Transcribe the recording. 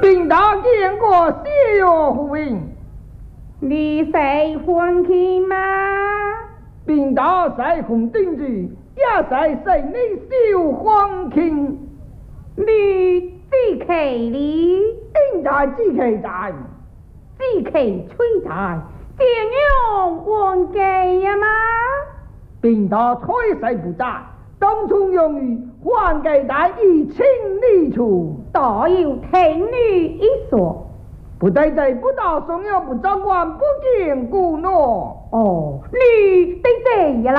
并大见过谢岳夫人。 你谁欢喜吗？ 并大在红顶子，也在谁你小黄情。 你只客哩？ 应在只客在， 只客吹在，这样忘记呀吗？ 并大吹谁不在？当初用于还给大一千里处， 倒有听你一说。 不对罪，不到松有不照管，不见故诺。 哦，你对这一啦。